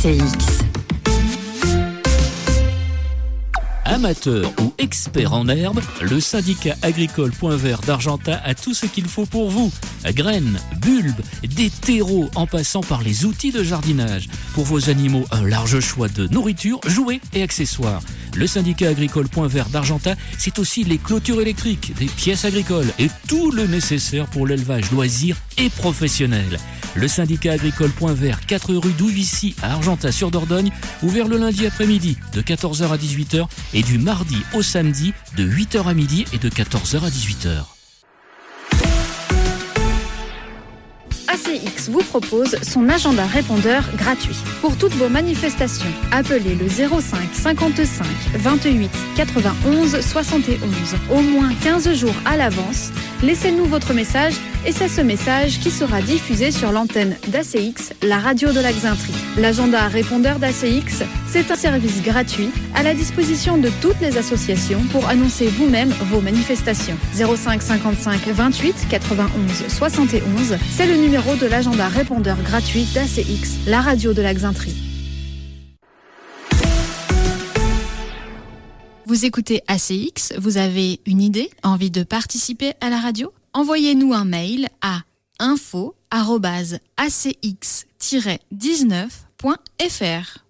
ACX. Amateur ou expert en herbe, le syndicat agricole Point Vert d'Argentat a tout ce qu'il faut pour vous. Graines, bulbes, des terreaux en passant par les outils de jardinage. Pour vos animaux, un large choix de nourriture, jouets et accessoires. Le syndicat agricole Point Vert d'Argentat, c'est aussi les clôtures électriques, des pièces agricoles et tout le nécessaire pour l'élevage loisir et professionnel. Le syndicat agricole Point Vert, 4 rue d'Ouvicy à Argentat-sur-Dordogne, ouvert le lundi après-midi de 14h à 18h et du mardi au samedi de 8h à midi et de 14h à 18h. ACX vous propose son agenda répondeur gratuit. Pour toutes vos manifestations, appelez le 05 55 28 91 71. Au moins 15 jours à l'avance, laissez-nous votre message et c'est ce message qui sera diffusé sur l'antenne d'ACX, la radio de la Xaintrie. L'agenda répondeur d'ACX, c'est un service gratuit à la disposition de toutes les associations pour annoncer vous-même vos manifestations. 05 55 28 91 71, c'est le numéro de l'agenda répondeur gratuit d'ACX, la radio de la Xaintrie. Vous écoutez ACX, vous avez une idée, envie de participer à la radio ? Envoyez-nous un mail à info@acx-19.fr.